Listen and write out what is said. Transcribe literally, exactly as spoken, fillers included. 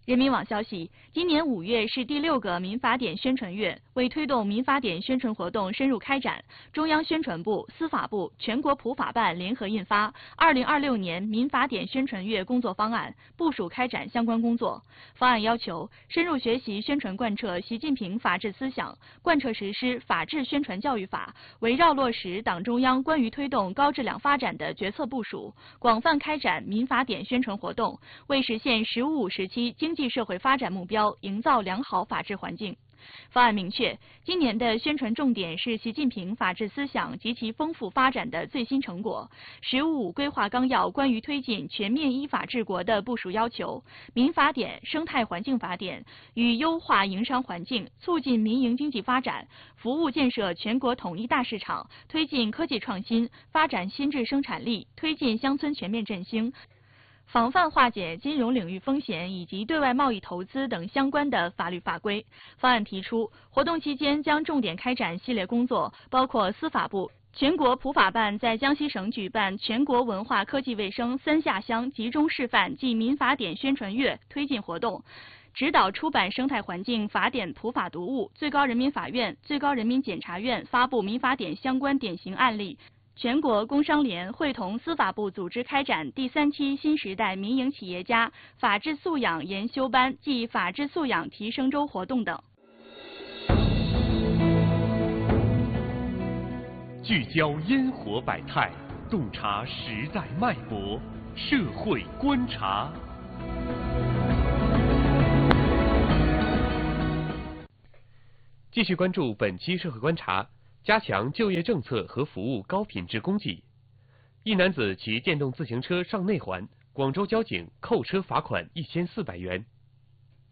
人民网消息，今年五月是第六个民法典宣传月。为推动民法典宣传活动深入开展，中央宣传部、司法部、全国普法办联合印发《二零二六年民法典宣传月工作方案》，部署开展相关工作。方案要求深入学习宣传贯彻习近平法治思想，贯彻实施法治宣传教育法，围绕落实党中央关于推动高质量发展的决策部署，广泛开展民法典宣传活动，为实现“十五五”时期经济社会发展目标营造良好法治环境。方案明确，今年的宣传重点是习近平法治思想及其丰富发展的最新成果，“十五五”规划纲要关于推进全面依法治国的部署要求，民法典、生态环境法典与优化营商环境，促进民营经济发展，服务建设全国统一大市场，推进科技创新，发展新质生产力，推进乡村全面振兴。防范化解金融领域风险以及对外贸易投资等相关的法律法规。方案提出，活动期间将重点开展系列工作，包括司法部、全国普法办在江西省举办全国文化科技卫生三下乡集中示范暨民法典宣传月推进活动，指导出版生态环境法典普法读物，最高人民法院、最高人民检察院发布民法典相关典型案例。全国工商联会同司法部组织开展第三期新时代民营企业家法治素养研修班暨法治素养提升周活动等。 聚焦烟火百态，洞察时代脉搏，社会观察。继续关注本期社会观察。加强就业政策和服务高品质供给。一男子骑电动自行车上内环，广州交警扣车罚款一千四百元。